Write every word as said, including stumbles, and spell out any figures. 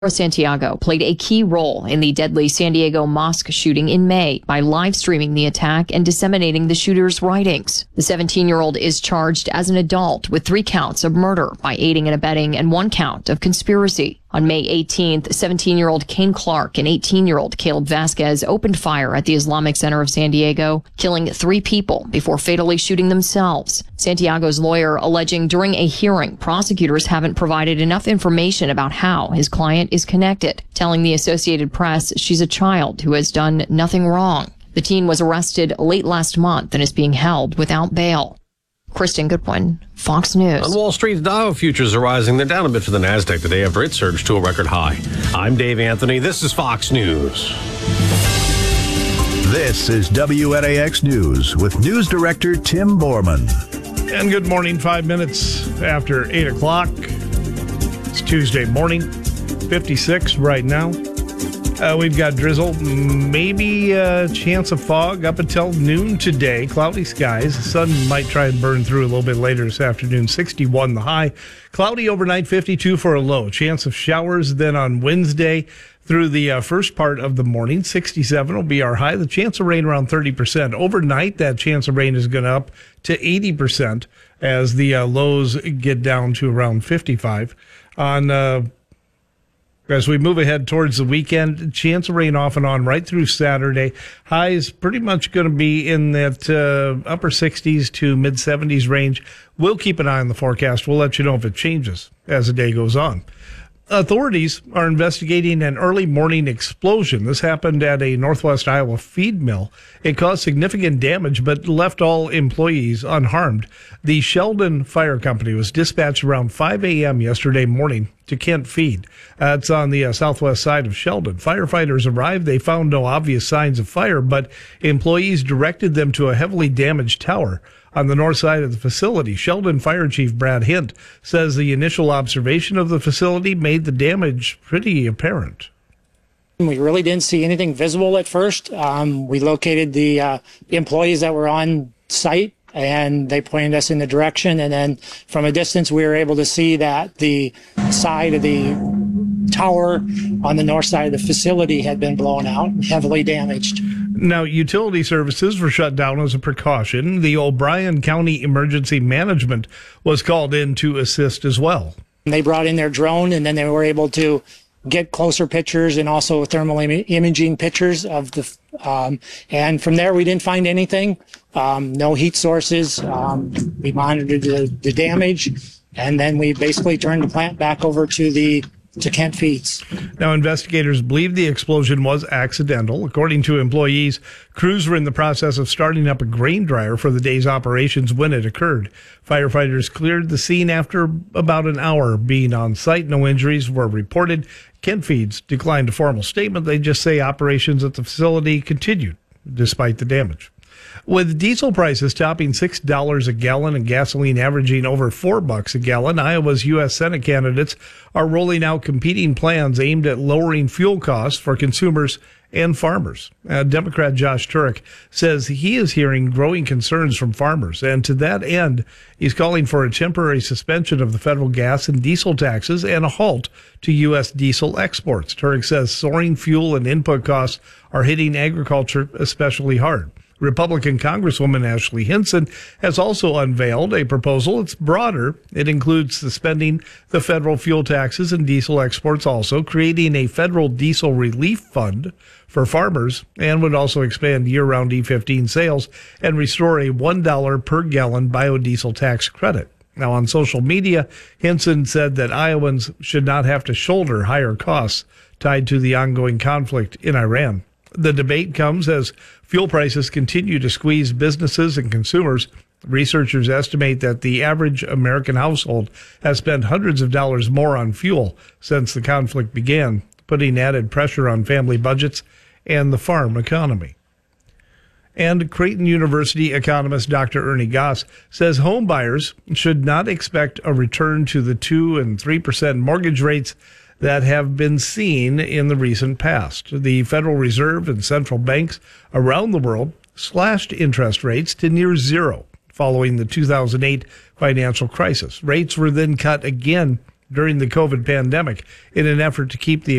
Santiago played a key role in the deadly San Diego mosque shooting in May by live streaming the attack and disseminating the shooter's writings. The seventeen-year-old is charged as an adult with three counts of murder by aiding and abetting and one count of conspiracy. On May eighteenth, seventeen-year-old Kane Clark and eighteen-year-old Caleb Vasquez opened fire at the Islamic Center of San Diego, killing three people before fatally shooting themselves. Santiago's lawyer alleging during a hearing, prosecutors haven't provided enough information about how his client is connected, telling the Associated Press she's a child who has done nothing wrong. The teen was arrested late last month and is being held without bail. Kristen Goodwin, Fox News. On Wall Street, Dow futures are rising. They're down a bit for the NASDAQ today after it surged to a record high. I'm Dave Anthony. This is Fox News. This is W N A X News with News Director Tim Borman. And good morning, five minutes after eight o'clock. It's Tuesday morning, fifty-six right now. Uh, we've got drizzle, maybe a chance of fog up until noon today. Cloudy skies. The sun might try and burn through a little bit later this afternoon. sixty-one the high. Cloudy overnight, fifty-two for a low. Chance of showers then on Wednesday through the uh, first part of the morning. sixty-seven will be our high. The chance of rain around thirty percent. Overnight, that chance of rain is going up to eighty percent as the uh, lows get down to around fifty-five. On uh, As we move ahead towards the weekend, chance of rain off and on right through Saturday. Highs pretty much going to be in that uh, upper sixties to mid seventies range. We'll keep an eye on the forecast. We'll let you know if it changes as the day goes on. Authorities are investigating an early morning explosion. This happened at a Northwest Iowa feed mill. It caused significant damage, but left all employees unharmed. The Sheldon Fire Company was dispatched around five a.m. yesterday morning to Kent Feed. Uh, it's on the uh, southwest side of Sheldon. Firefighters arrived. They found no obvious signs of fire, but employees directed them to a heavily damaged tower on the north side of the facility. Sheldon Fire Chief Brad Hint says the initial observation of the facility made the damage pretty apparent. We really didn't see anything visible at first. Um, we located the uh, employees that were on site, and they pointed us in the direction. And then from a distance, we were able to see that the side of the tower on the north side of the facility had been blown out and heavily damaged. Now, utility services were shut down as a precaution. The O'Brien County Emergency Management was called in to assist as well. They brought in their drone, and then they were able to get closer pictures and also thermal Im- imaging pictures of the, um, and from there we didn't find anything, um, no heat sources. Um, we monitored the, the damage, and then we basically turned the plant back over to the to Kent Feeds. Now, investigators believe the explosion was accidental. According to employees, crews were in the process of starting up a grain dryer for the day's operations when it occurred. Firefighters cleared the scene after about an hour being on site. No injuries were reported. Kent Feeds declined a formal statement. They just say operations at the facility continued despite the damage. With diesel prices topping six dollars a gallon and gasoline averaging over four bucks a gallon, Iowa's U S Senate candidates are rolling out competing plans aimed at lowering fuel costs for consumers and farmers. Uh, Democrat Josh Turek says he is hearing growing concerns from farmers, and to that end, he's calling for a temporary suspension of the federal gas and diesel taxes and a halt to U S diesel exports. Turek says soaring fuel and input costs are hitting agriculture especially hard. Republican Congresswoman Ashley Hinson has also unveiled a proposal. It's broader. It includes suspending the federal fuel taxes and diesel exports, also creating a federal diesel relief fund for farmers, and would also expand year-round E fifteen sales and restore a one dollar per gallon biodiesel tax credit. Now, on social media, Hinson said that Iowans should not have to shoulder higher costs tied to the ongoing conflict in Iran. The debate comes as fuel prices continue to squeeze businesses and consumers. Researchers estimate that the average American household has spent hundreds of dollars more on fuel since the conflict began, putting added pressure on family budgets and the farm economy. And Creighton University economist Doctor Ernie Goss says home buyers should not expect a return to the two and three percent mortgage rates that have been seen in the recent past. The Federal Reserve and central banks around the world slashed interest rates to near zero following the two thousand eight financial crisis. Rates were then cut again during the COVID pandemic in an effort to keep the